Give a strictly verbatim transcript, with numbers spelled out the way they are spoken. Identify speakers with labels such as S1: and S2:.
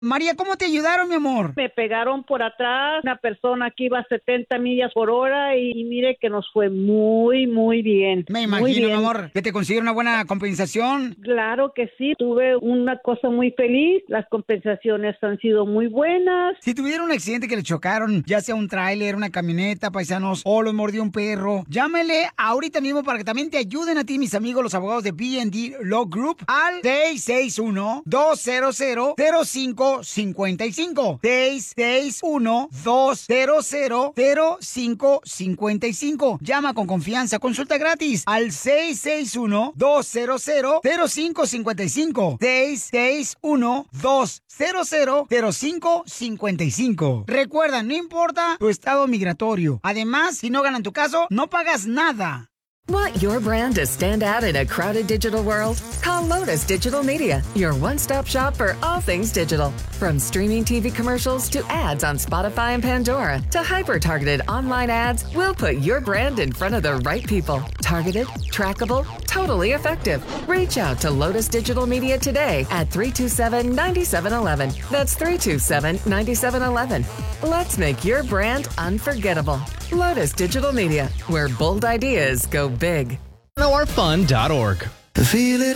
S1: María, ¿cómo te ayudaron, mi amor?
S2: Me pegaron por atrás, una persona que iba a setenta millas por hora y, y mire que nos fue muy, muy bien.
S1: Me
S2: muy
S1: imagino,
S2: bien.
S1: mi amor, que te consiguieron una buena compensación.
S2: Claro que sí, tuve una cosa muy feliz, las compensaciones han sido muy buenas.
S1: Si tuvieron un accidente que le chocaron, ya sea un tráiler, una camioneta, paisanos, o los mordió un perro, llámele ahorita mismo para que también te ayuden a ti, mis amigos, los abogados de B and D Law Group, al seis seis uno, dos cero cero, cero cinco cinco cinco. seis seis uno, dos cero cero, cero cinco cinco cinco. Llama con confianza, consulta gratis al seis seis uno, dos cero cero, cero cinco cinco cinco. seis seis uno, dos cero cero, cero cinco cinco cinco. Recuerda, no importa tu estado migratorio. Además, si no ganan tu caso, no pagas nada.
S3: Want your brand to stand out in a crowded digital world? Call Lotus Digital Media, your one-stop shop for all things digital. From streaming T V commercials to ads on Spotify and Pandora to hyper-targeted online ads, we'll put your brand in front of the right people. Targeted, trackable, totally effective. Reach out to Lotus Digital Media today at three two seven, nine seven one one. That's three two seven, nine seven one one. Let's make your brand unforgettable. Lotus Digital Media, where bold ideas go big.
S4: Know our fun dot org.
S5: Feel it.